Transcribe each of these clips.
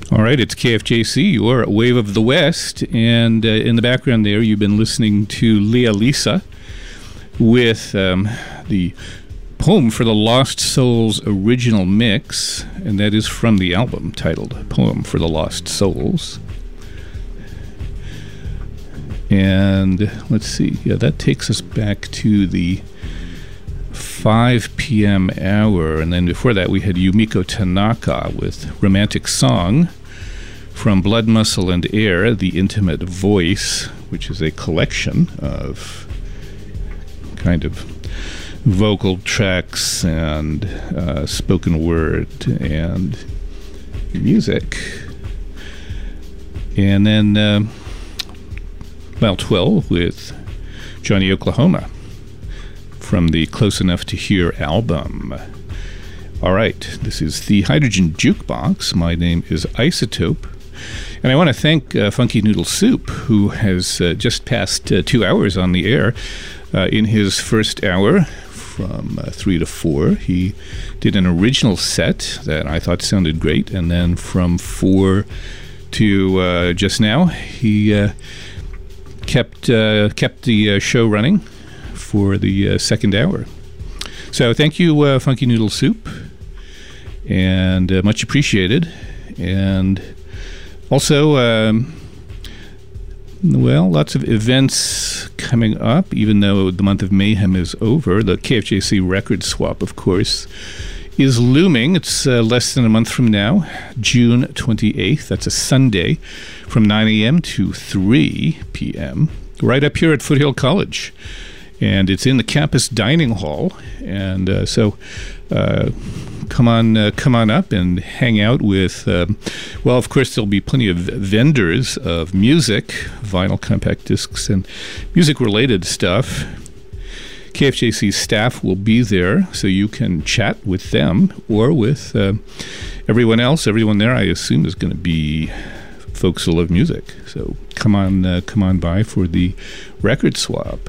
All right, it's KFJC, your Wave of the West, and in the background there, you've been listening to Leah Lisa with the Poem for the Lost Souls original mix, and that is from the album titled Poem for the Lost Souls. And let's see, yeah, that takes us back to the 5 p.m. hour, and then before that we had Yumiko Tanaka with Romantic Song from Blood, Muscle, and Air, The Intimate Voice, which is a collection of kind of vocal tracks and spoken word and music. And then Mile 12 with Johnny Oklahoma from the Close Enough to Hear album. All right, this is the Hydrogen Jukebox. My name is Isotope. And I want to thank Funky Noodle Soup, who has just passed 2 hours on the air. In his first hour, from 3 to 4, he did an original set that I thought sounded great. And then from 4 to just now, he kept the show running for the second hour. So thank you, Funky Noodle Soup, and much appreciated. And also, well, lots of events coming up, even though the month of Mayhem is over. The KFJC record swap, of course, is looming. It's less than a month from now, June 28th. That's a Sunday from 9 a.m. to 3 p.m. right up here at Foothill College. And it's in the campus dining hall. And so come on up and hang out with, well, of course, there'll be plenty of vendors of music, vinyl, compact discs, and music-related stuff. KFJC staff will be there, so you can chat with them or with everyone else. Everyone there, I assume, is going to be folks who love music. So come on by for the record swap.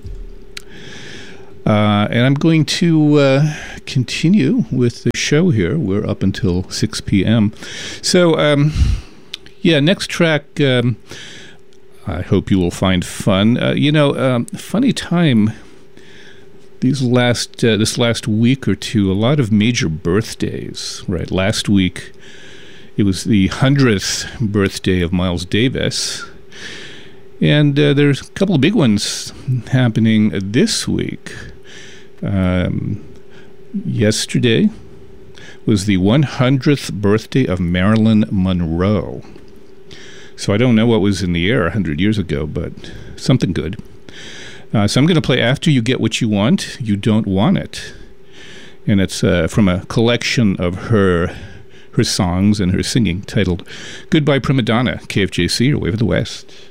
And I'm going to continue with the show here. We're up until 6 p.m. So, next track, I hope you will find fun. Funny time this last week or two, a lot of major birthdays, right? Last week, it was the 100th birthday of Miles Davis. And there's a couple of big ones happening this week. Yesterday was the 100th birthday of Marilyn Monroe. So I don't know what was in the air 100 years ago, but something good. So I'm going to play After You Get What You Want, You Don't Want It. And it's from a collection of her songs and her singing titled Goodbye Prima Donna, KFJC, or Wave of the West.